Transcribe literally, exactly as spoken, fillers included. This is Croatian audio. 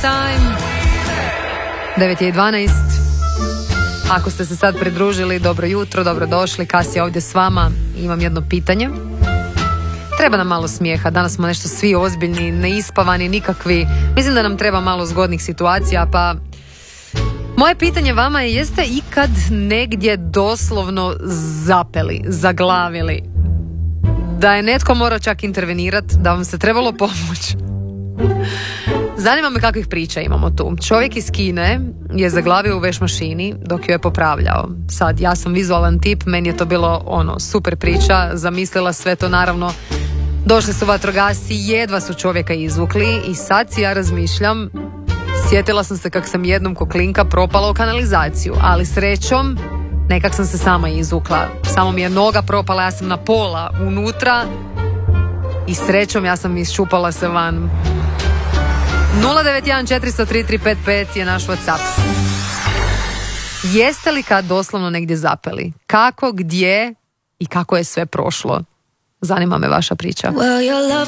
Time. devet je i dvanaest. Ako ste se sad pridružili, dobro jutro, dobro došli. Kas je ovdje s vama. Imam jedno pitanje. Treba nam malo smijeha. Danas smo nešto svi ozbiljni, neispavani, nikakvi. Mislim da nam treba malo zgodnih situacija, pa moje pitanje vama je, jeste ikad negdje doslovno zapeli, zaglavili? Da je netko morao čak intervenirati, da vam se trebalo pomoći? Zanima me kakvih priča imamo tu. Čovjek iz Kine je zaglavio u veš mašini dok ju je popravljao. Sad, ja sam vizualan tip, meni je to bilo ono super priča, zamislila sve to, naravno. Došli su vatrogasci, jedva su čovjeka izvukli i sad si ja razmišljam, sjetila sam se kak sam jednom ko klinka propala u kanalizaciju, ali srećom nekak sam se sama izvukla. Samo mi je noga propala, ja sam na pola unutra i srećom ja sam iščupala se van. nula devet jedan četiri nula tri tri pet pet je naš WhatsApp. Jeste li kad doslovno negdje zapeli? Kako, gdje i kako je sve prošlo? Zanima me vaša priča.